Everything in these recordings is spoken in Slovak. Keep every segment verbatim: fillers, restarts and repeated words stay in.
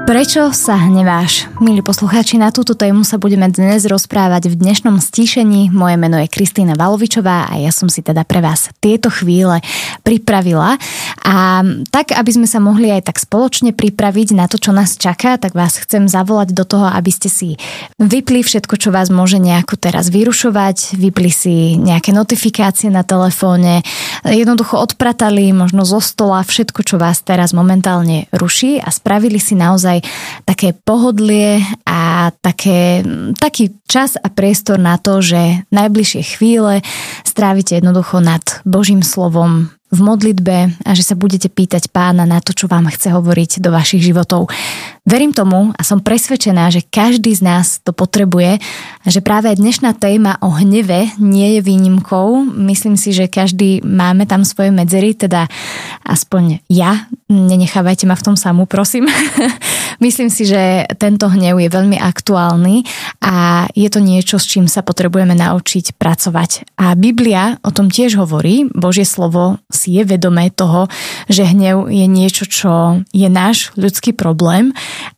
Prečo sa hneváš? Milí poslucháči, na túto tému sa budeme dnes rozprávať v dnešnom stíšení. Moje meno je Kristýna Valovičová a ja som si teda pre vás tieto chvíle pripravila. A tak, aby sme sa mohli aj tak spoločne pripraviť na to, čo nás čaká, tak vás chcem zavolať do toho, aby ste si vypli všetko, čo vás môže nejako teraz vyrušovať, vypli si nejaké notifikácie na telefóne, jednoducho odpratali možno zo stola všetko, čo vás teraz momentálne ruší a spravili si naozaj také pohodlie a také, taký čas a priestor na to, že najbližšie chvíle strávite jednoducho nad Božím slovom v modlitbe a že sa budete pýtať Pána na to, čo vám chce hovoriť do vašich životov. Verím tomu a som presvedčená, že každý z nás to potrebuje a že práve dnešná téma o hneve nie je výnimkou. Myslím si, že každý máme tam svoje medzery, teda aspoň ja. Nenechávajte ma v tom samú, prosím. Myslím si, že tento hnev je veľmi aktuálny a je to niečo, s čím sa potrebujeme naučiť pracovať. A Biblia o tom tiež hovorí. Božie slovo si je vedomé toho, že hnev je niečo, čo je náš ľudský problém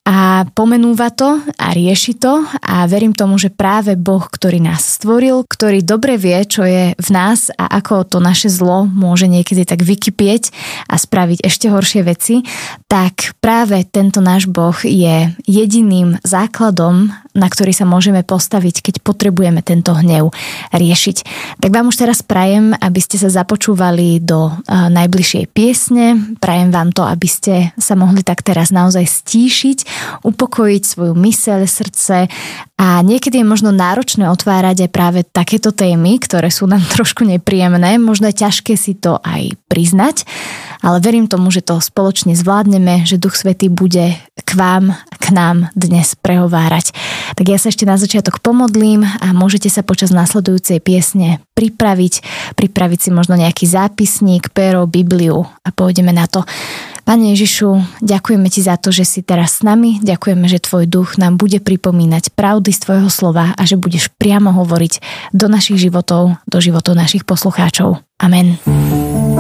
a pomenúva to a rieši to a verím tomu, že práve Boh, ktorý nás stvoril, ktorý dobre vie, čo je v nás a ako to naše zlo môže niekedy tak vykypieť a spraviť ešte horšie veci, tak práve tento náš Boh je jediným základom, na ktorý sa môžeme postaviť, keď potrebujeme tento hnev riešiť. Tak vám už teraz prajem, aby ste sa započúvali do uh, najbližšej piesne. Prajem vám to, aby ste sa mohli tak teraz naozaj stíšiť, upokojiť svoju myseľ, srdce a niekedy je možno náročné otvárať aj práve takéto témy, ktoré sú nám trošku nepríjemné, možno je ťažké si to aj priznať, ale verím tomu, že to spoločne zvládneme, že Duch Svätý bude k vám, k nám dnes prehovárať. Tak ja sa ešte na začiatok pomodlím a môžete sa počas nasledujúcej piesne pripraviť, pripraviť si možno nejaký zápisník, pero, Bibliu a pôjdeme na to. Pane Ježišu, ďakujeme Ti za to, že si teraz s nami, ďakujeme, že Tvoj duch nám bude pripomínať pravdy z Tvojho slova a že budeš priamo hovoriť do našich životov, do životov našich poslucháčov. Amen.